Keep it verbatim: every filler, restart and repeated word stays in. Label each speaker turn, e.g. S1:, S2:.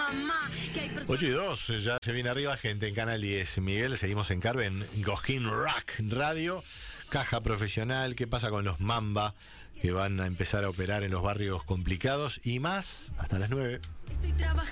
S1: ocho y dos, ya se viene arriba gente en Canal diez. Miguel, seguimos en Carve, en Cosquín Rock Radio. Caja profesional, ¿qué pasa con los Mamba que van a empezar a operar en los barrios complicados? Y más, hasta las nueve.